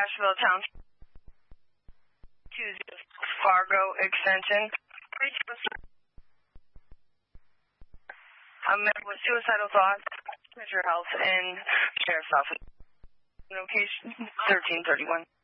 Asheville Township to Fargo Extension. I'm met with suicidal thoughts, measure health, and sheriff's office. Location 1331.